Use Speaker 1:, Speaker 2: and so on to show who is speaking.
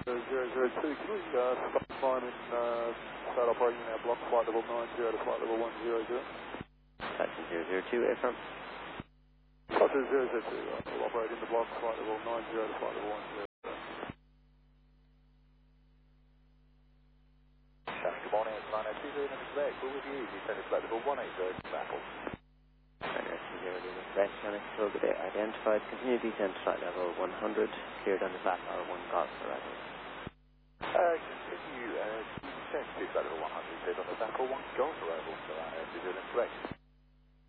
Speaker 1: 002, can we stop climbing, start operating our block flight level 90 to flight level 100?
Speaker 2: Taxi 002, affirm.
Speaker 1: Taxi 002, we'll operate in the block flight level 90 to flight level 100.
Speaker 3: Good morning, it's 902 in Quebec. We'll review descended flight level 180 from Apple.
Speaker 2: Good day. Identified. Continue descent to flight level 100. Cleared on the flat R1 golf arrival.
Speaker 3: Continue descent to flight level 100. Cleared on the Apple 1 golf arrival. So New Zealand Quebec.